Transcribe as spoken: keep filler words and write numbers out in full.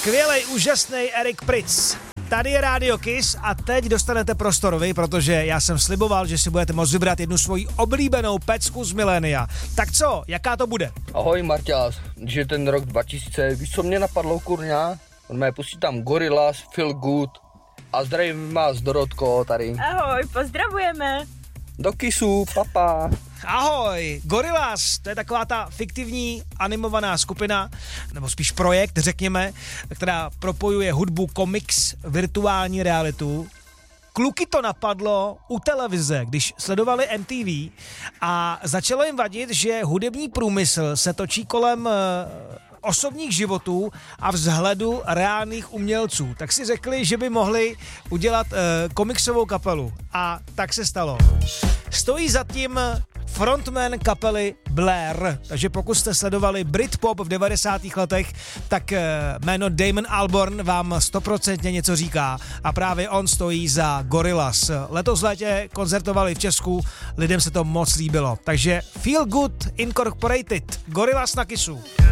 Skvělej, úžasný Erik Prytz. Tady je Radio Kiss a teď dostanete prostor vy, protože já jsem sliboval, že si budete moct vybrat jednu svoji oblíbenou pecku z milénia. Tak co, jaká to bude? Ahoj Marťás, když je ten rok dva tisíce, víš co mě napadlo, kurňa? On mě pustí tam Gorillaz, Feel Good a zdravím vás Dorotko tady. Ahoj, pozdravujeme. Do Kissu, papa. Ahoj, Gorillaz, to je taková ta fiktivní animovaná skupina, nebo spíš projekt, řekněme, která propojuje hudbu, komiks, virtuální realitu. Kluky to napadlo u televize, když sledovali M T V a začalo jim vadit, že hudební průmysl se točí kolem osobních životů a vzhledu reálných umělců. Tak si řekli, že by mohli udělat uh, komiksovou kapelu. A tak se stalo. Stojí za tím frontman kapely Blair. Takže pokud jste sledovali Britpop v devadesátých letech, tak uh, jméno Damon Albarn vám stoprocentně něco říká. A právě on stojí za Gorillaz. Letos v létě koncertovali v Česku, lidem se to moc líbilo. Takže Feel Good Incorporated, Gorillaz na Kissu.